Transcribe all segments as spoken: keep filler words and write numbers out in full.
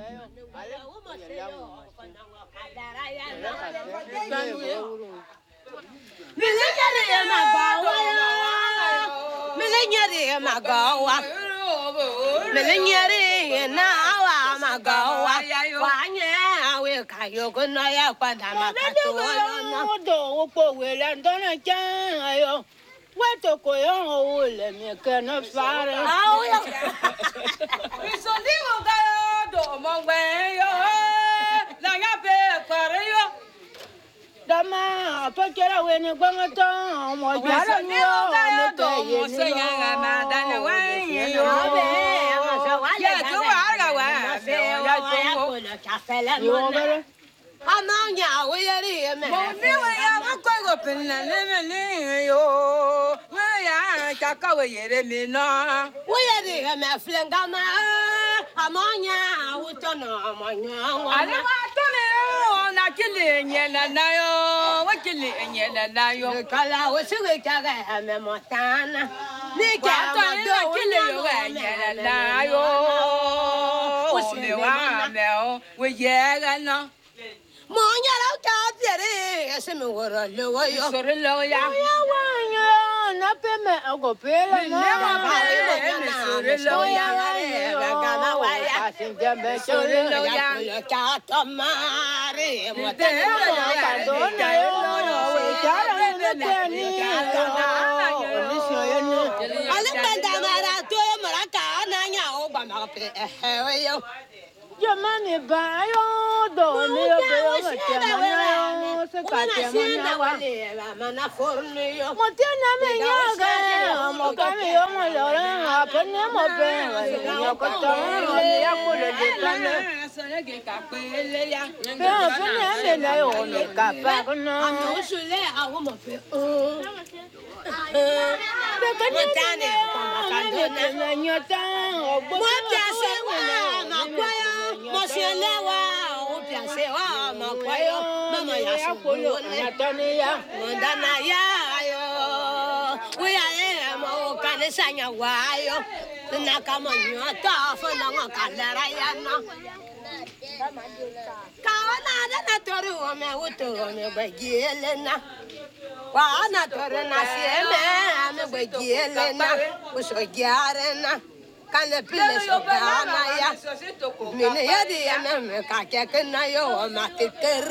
Millennium ago, millennium now, I'm a go. One year will Kayo go no ya Padama. Will and Donna Chan. What a coyon will make a fire. It's a little guy, among way. Dama, pakera wenye gwanga to, mo jara nyo, mo te ye ni yo. Madana wenye yo. Ya tu ara wa, ya tu mo chafela mo. Amanya we yari me. Mo ni we ya mo ko go pinna le le yo. We ya chaka we yere me no. We yari me flenga ma. Amanya utono amanya. Ale ma tono na kili nyela na yo. Wa kili nyela na yo. Kala we suwe kaga me motana. Ni ka to na kili yo nyela na yo. O le wa me o we yega no. Monya la ta tere ese me wora le wa yo. Sore lo ya. Ya wa yo na pe me go pe la no. Ba me sore lo ya. Ga ga na wa ya. Sinja me sore lo ya. Ka to mare mo te ka do na yo. We ja la ne te ni. Ni so yo ni. Ale banda mara to mara ka na nya o ba ma pe e yo. Jamani bayo do ni obe o tiana se ka tiana wa mana forni yo mo tiana me nyaga mo ka me yo mo lo ra apne mo be yo ko to le ya ko le de tane so le ke ka pe le ya pe apne me na yo ne ka pa no anu su le a wo mo pe o be ka ni tane ko ma ka do na nyota ogbo mo pia se wa ma kwa yo mo se le wa o pia se wa ma kwa yo mama ya su lo na tane ya mo dana ya yo we ya e mo ka ne sanya wa yo na ka mo nyota fo na ngo ka la ra ya no ka na da na toru o me o to me ba gele na wa na toru na se me me ba gele na o so giare na kan le pile so ka na ya mine ya di ya me ka ke ke na yo ma te ter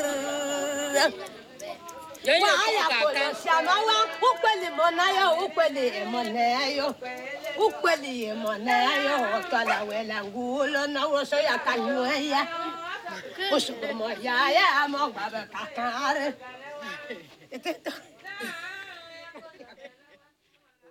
wa ya ko le shama wa u kweli mo na yo u kweli mo na yo u kweli mo na yo to la we la ngulo na wo so ya ka nyu ya o so mo ya ya mo ba ba ka ka re